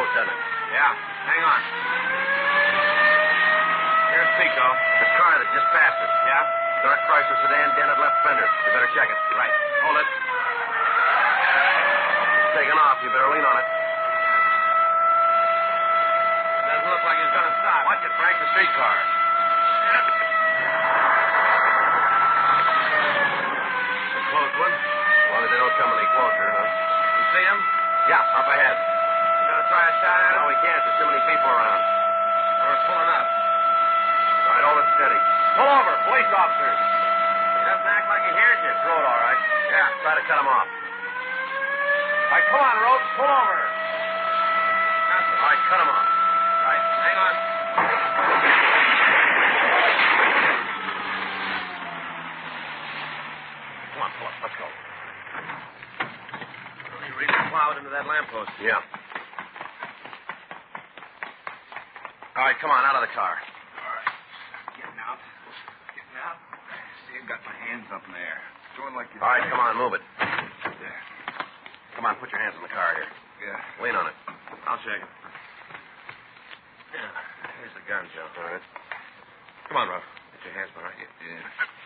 road, doesn't it? Yeah. Hang on. Here's Pico. The car that just passed us. Yeah? Dark Chrysler sedan, dented left fender. You better check it. Right. Hold it. It's taking off. You better lean on it. Doesn't look like he's going to stop. Watch it, Frank. The streetcar. A close one. As long as they don't come any closer, huh? You see him? Yeah, up ahead. You going to try a shot at him? No, we can't. There's too many people around. We're pulling up. All right, hold it steady. Pull over, police officers. He doesn't act like he hears you. Throw it all right. Yeah. Try to cut him off. All right, come on, Rhodes. Pull over. All right, cut him off. Right. Hang on. Come on, pull up. Let's go. He really plowed into that lamppost. Yeah. All right, come on, out of the car. All right. Getting out. Getting out. See, I've got my hands up in the air. Doing like you. All right, come on, move it. There. Come on, put your hands in the car here. Yeah. Lean on it. I'll shake it. Yeah. Here's the gun, Joe. All right. Come on, Ruff. Get your hands behind you. Yeah.